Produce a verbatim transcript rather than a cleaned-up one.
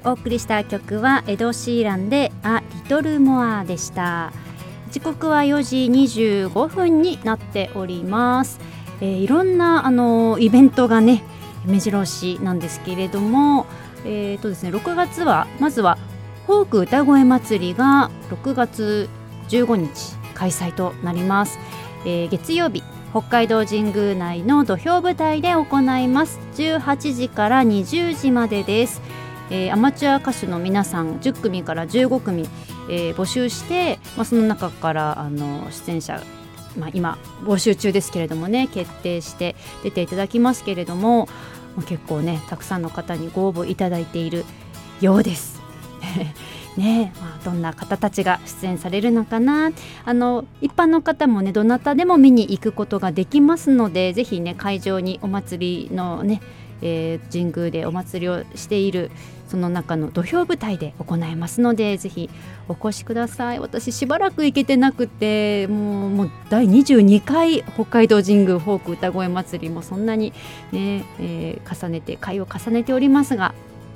お送りした曲はエド・シーランでA Little Moreでした。時刻はよじにじゅうごふんになっております。えー、いろんなあのイベントがね目白押しなんですけれども、えーとですね、ろくがつはまずはフォーク歌声祭りがろくがつじゅうごにち開催となります。えー、月曜日北海道神宮内の土俵舞台で行います。じゅうはちじからにじゅうじまでです。えー、アマチュア歌手の皆さんじゅっくみからじゅうごくみ、えー、募集して、まあ、その中からあの出演者、まあ、今募集中ですけれどもね、決定して出ていただきますけれども、まあ、結構ねたくさんの方にご応募いただいているようですね。まあ、どんな方たちが出演されるのかな。あの一般の方もねどなたでも見に行くことができますので、ぜひね会場にお祭りのね、えー、神宮でお祭りをしているその中の土俵舞台で行いますので、ぜひお越しください。私しばらく行けてなくて、もう、もうだいにじゅうにかい北海道神宮フォーク歌声祭りもそんなにね、えー、重ねて回を重ねておりますが、